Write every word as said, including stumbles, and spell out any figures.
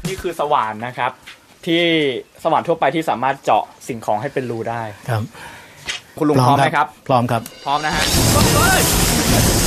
นี่คือสว่านนะครับที่สว่านทั่วไปที่สามารถเจาะสิ่งของให้เป็นรูได้ครับคุณลุงพร้อมไหมครับพร้อมครับพร้อมนะฮะ